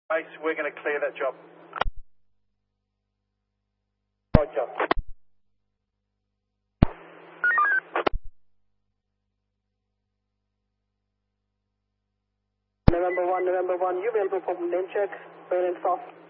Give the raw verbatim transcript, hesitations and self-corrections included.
Base, we're going to clear that job. Roger. November one, November one, you available for name check, Berlin South.